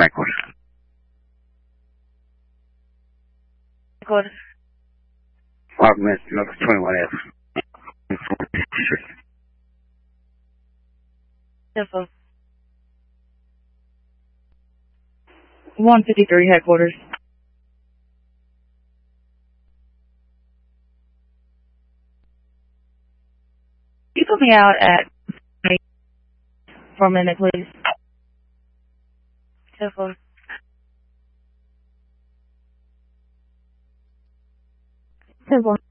Headquarters. Headquarters. Apartment number 21F. 153 headquarters. Can you put me out at for a minute, please? Headquarters. Headquarters.